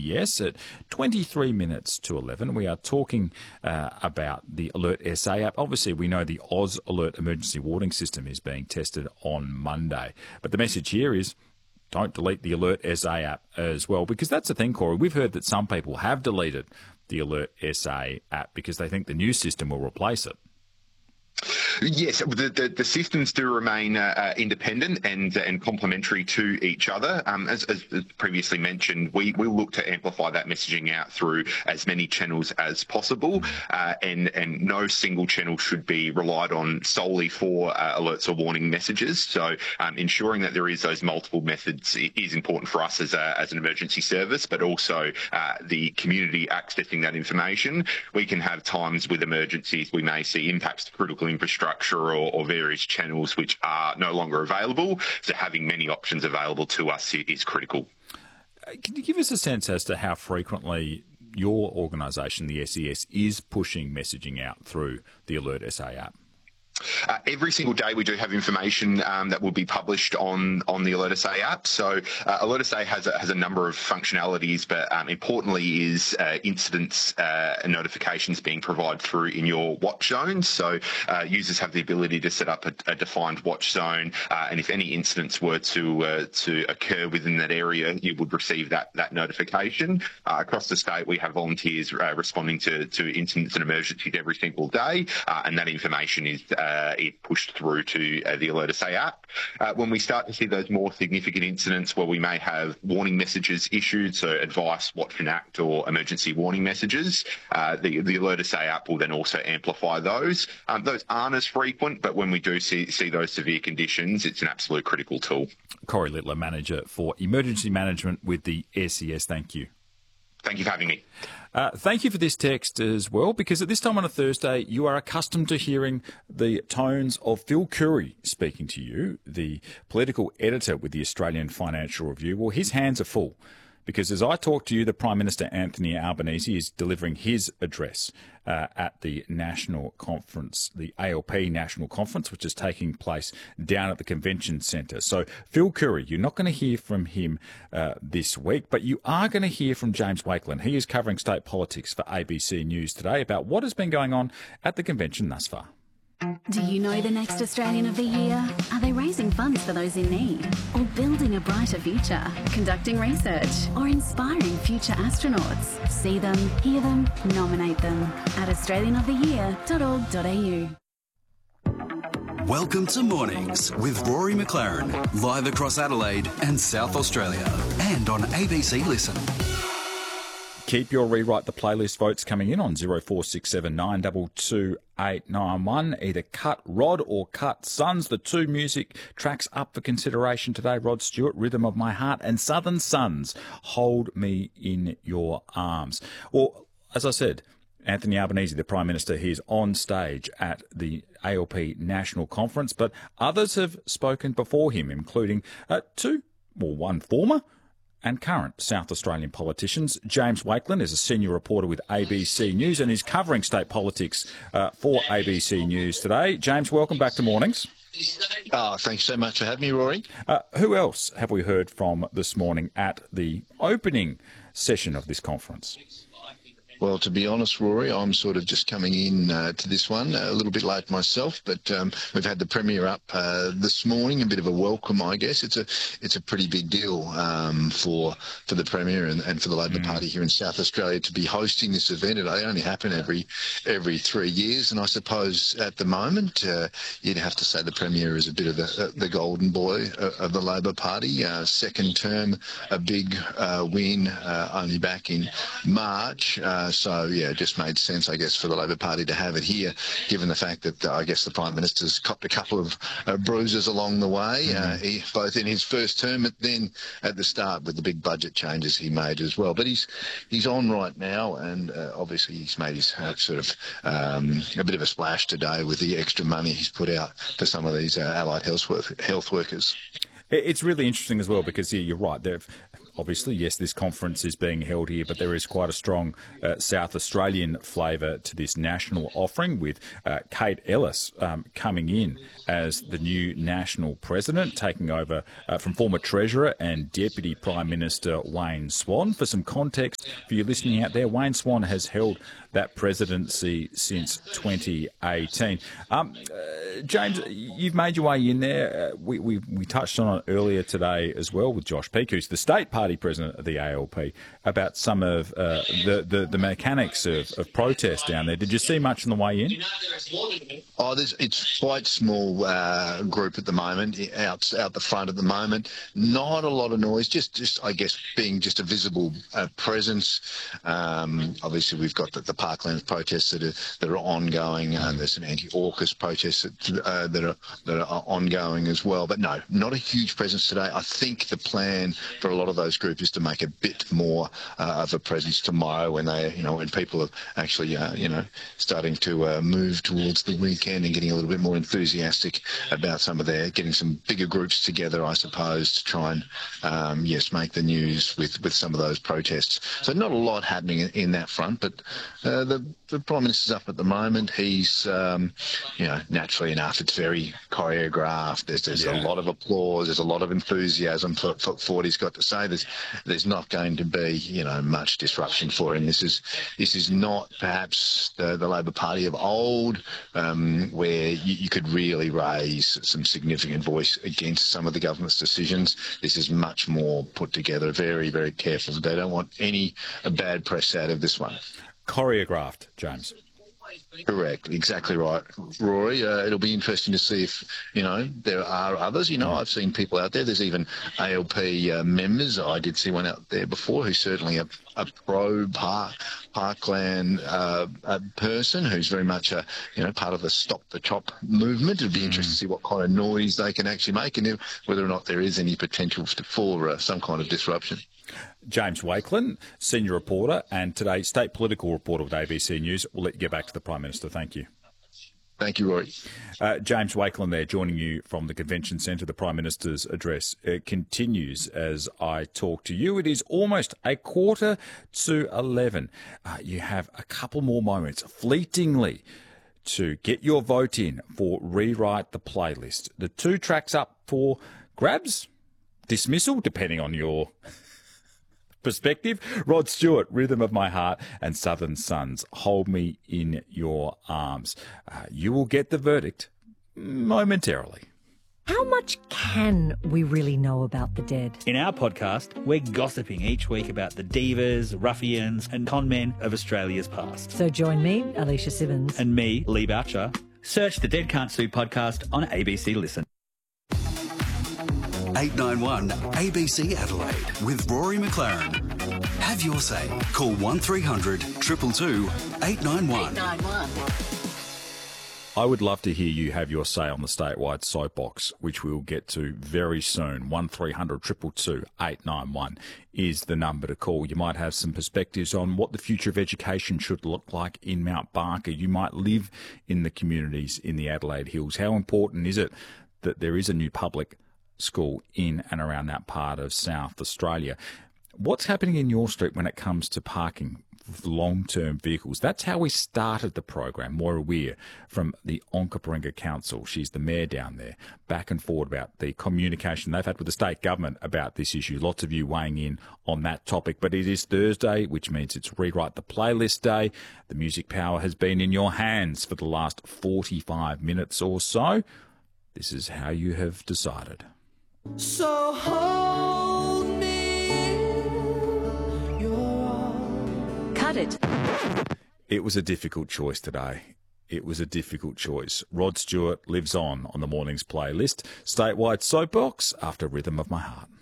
CBS at 23 minutes to 11. We are talking about the Alert SA app. Obviously, we know the Oz Alert emergency warning system is being tested on Monday. But the message here is don't delete the Alert SA app as well, because that's the thing, Corey. We've heard that some people have deleted the Alert SA app because they think the new system will replace it. Yes, the systems do remain independent and complementary to each other. As previously mentioned, we will look to amplify that messaging out through as many channels as possible, and no single channel should be relied on solely for alerts or warning messages. So ensuring that there is those multiple methods is important for us as an emergency service, but also the community accessing that information. We can have times with emergencies we may see impacts to critical infrastructure or various channels which are no longer available. So having many options available to us is critical. Can you give us a sense as to how frequently your organisation, the SES, is pushing messaging out through the Alert SA app? Every single day we do have information that will be published on the Alert SA app. So Alert SA has a number of functionalities, but importantly is incidents and notifications being provided through in your watch zones. So users have the ability to set up a defined watch zone, and if any incidents were to occur within that area, you would receive that notification. Across the state, we have volunteers responding to incidents and emergencies every single day, and that information is pushed through to the Alert SA app. When we start to see those more significant incidents where we may have warning messages issued, so advice, watch and act, or emergency warning messages, the Alert SA app will then also amplify those. Those aren't as frequent, but when we do see those severe conditions, it's an absolute critical tool. Corey Littler, Manager for Emergency Management with the SES. Thank you. Thank you for having me. Thank you for this text as well, because at this time on a Thursday, you are accustomed to hearing the tones of Phil Currie speaking to you, the political editor with the Australian Financial Review. Well, his hands are full, because as I talk to you, the Prime Minister, Anthony Albanese, is delivering his address at the National Conference, the ALP National Conference, which is taking place down at the Convention Centre. So, Phil Currie, you're not going to hear from him this week, but you are going to hear from James Wakelin. He is covering state politics for ABC News today about what has been going on at the convention thus far. Do you know the next Australian of the Year? Are they raising funds for those in need? Or building a brighter future? Conducting research? Or inspiring future astronauts? See them, hear them, nominate them at australianoftheyear.org.au. Welcome to Mornings with Rory McLaren, live across Adelaide and South Australia and on ABC Listen. Keep your Rewrite the Playlist votes coming in on 0467 922 891. Either Cut Rod or Cut Sons, the two music tracks up for consideration today. Rod Stewart, Rhythm of My Heart, and Southern Sons, Hold Me in Your Arms. Well, as I said, Anthony Albanese, the Prime Minister, he's on stage at the ALP National Conference, but others have spoken before him, including one former and current South Australian politicians. James Wakelin is a senior reporter with ABC News and is covering state politics for ABC News today. James, welcome back to Mornings. Thanks so much for having me, Rory. Who else have we heard from this morning at the opening session of this conference? Well, to be honest, Rory, I'm sort of just coming in to this one a little bit late myself, but we've had the Premier up this morning, a bit of a welcome, I guess. It's a pretty big deal for the Premier and for the Labor Party here in South Australia to be hosting this event. It only happen every 3 years, and I suppose at the moment you'd have to say the Premier is a bit of the golden boy of the Labor Party. Second term, a big win only back in March. So, yeah, it just made sense, I guess, for the Labor Party to have it here, given the fact that I guess the Prime Minister's copped a couple of bruises along the way, both in his first term and then at the start with the big budget changes he made as well. But he's on right now, and obviously he's made his a bit of a splash today with the extra money he's put out for some of these allied health workers. It's really interesting as well because, yeah, you're right. obviously, yes, this conference is being held here, but there is quite a strong South Australian flavour to this national offering, with Kate Ellis coming in as the new national president, taking over from former Treasurer and Deputy Prime Minister Wayne Swan. For some context for you listening out there, Wayne Swan has held that presidency since 2018. James, you've made your way in there. We touched on it earlier today as well with Josh Peake, who's the state party president of the ALP, about some of the mechanics of protest down there. Did you see much on the way in? It's quite small group at the moment, out the front at the moment. Not a lot of noise, just I guess being just a visible presence. Obviously, we've got the Parklands protests that are ongoing. There's some anti-AUKUS protests that are ongoing as well. But no, not a huge presence today. I think the plan for a lot of those groups is to make a bit more of a presence tomorrow when when people are actually starting to move towards the weekend and getting a little bit more enthusiastic about getting some bigger groups together, I suppose, to try and make the news with some of those protests. So not a lot happening in that front, but the Prime Minister's up at the moment. He's naturally enough, it's very choreographed. There's a lot of applause. There's a lot of enthusiasm for what he's got to say. There's not going to be much disruption for him. This is not perhaps the Labor Party of old, where you could really raise some significant voice against some of the government's decisions. This is much more put together, very, very careful. They don't want any bad press out of this one. Choreographed, James. Correct, exactly right, Rory. It'll be interesting to see if there are others. I've seen people out there. There's even ALP members. I did see one out there before who's certainly a pro Parkland person who's very much part of the Stop the Chop movement. It'd be interesting to see what kind of noise they can actually make and whether or not there is any potential for some kind of disruption. James Wakelin, senior reporter and today state political reporter with ABC News. We'll let you get back to the Prime Minister. Thank you. Thank you, Rory. James Wakelin there, joining you from the Convention Centre. The Prime Minister's address continues as I talk to you. It is almost 11:15. You have a couple more moments, fleetingly, to get your vote in for Rewrite the Playlist. The 2 tracks up for grabs, dismissal, depending on your perspective. Rod Stewart, Rhythm of My Heart, and Southern Sons, Hold Me in Your Arms. You will get the verdict momentarily. How much can we really know about the dead? In our podcast, we're gossiping each week about the divas, ruffians and conmen of Australia's past. So join me, Alicia Simmons. And me, Lee Boucher. Search the Dead Can't Sue podcast on ABC Listen. 891 ABC Adelaide with Rory McLaren. Have your say. Call 1300 222 891. I would love to hear you have your say on the statewide soapbox, which we'll get to very soon. 1300 222 891 is the number to call. You might have some perspectives on what the future of education should look like in Mount Barker. You might live in the communities in the Adelaide Hills. How important is it that there is a new public school in and around that part of South Australia? What's happening in your street when it comes to parking for long-term vehicles? That's how we started the program. Moira Weir from the Onkaparinga Council, she's the mayor down there, back and forward about the communication they've had with the state government about this issue. Lots of you weighing in on that topic. But it is Thursday, which means it's Rewrite the Playlist Day. The music power has been in your hands for the last 45 minutes or so. This is how you have decided. So hold me, cut it. It was a difficult choice today. It was a difficult choice. Rod Stewart lives on the morning's playlist. Statewide soapbox after Rhythm of My Heart.